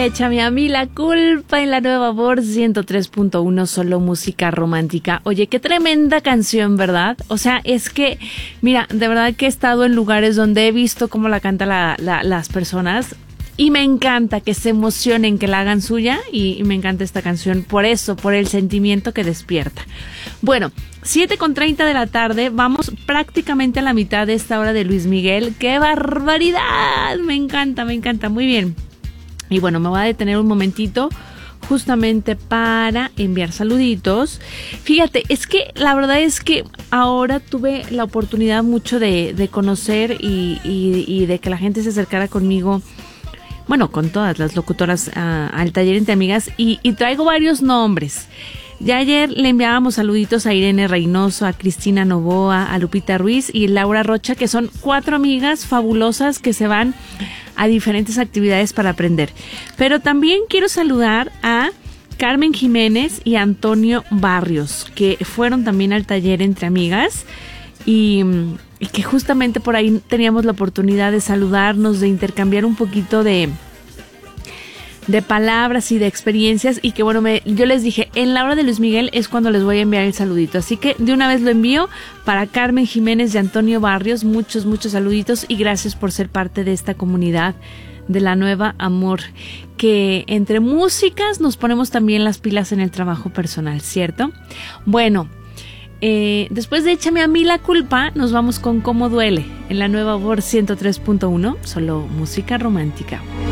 Échame a mí la culpa en la nueva Voz 103.1, solo música romántica. Oye, qué tremenda canción, ¿verdad? O sea, es que, mira, de verdad que he estado en lugares donde he visto cómo la canta las personas y me encanta que se emocionen, que la hagan suya y me encanta esta canción por eso, por el sentimiento que despierta. Bueno, 7:30 de la tarde, vamos prácticamente a la mitad de esta hora de Luis Miguel. ¡Qué barbaridad! Me encanta, muy bien. Y bueno, me voy a detener un momentito justamente para enviar saluditos. Fíjate, es que la verdad es que ahora tuve la oportunidad mucho de conocer y de que la gente se acercara conmigo, bueno, con todas las locutoras al taller entre amigas y traigo varios nombres. Ya ayer le enviábamos saluditos a Irene Reynoso, a Cristina Novoa, a Lupita Ruiz y Laura Rocha, que son 4 amigas fabulosas que se van a diferentes actividades para aprender. Pero también quiero saludar a Carmen Jiménez y Antonio Barrios, que fueron también al taller entre amigas y que justamente por ahí teníamos la oportunidad de saludarnos, de intercambiar un poquito de palabras y de experiencias y que bueno, yo les dije, en la hora de Luis Miguel es cuando les voy a enviar el saludito, así que de una vez lo envío para Carmen Jiménez y Antonio Barrios, muchos saluditos y gracias por ser parte de esta comunidad de la nueva Amor, que entre músicas nos ponemos también las pilas en el trabajo personal, ¿cierto? Bueno, después de Échame a mí la culpa, nos vamos con Cómo duele en la nueva Voz 103.1, solo música romántica.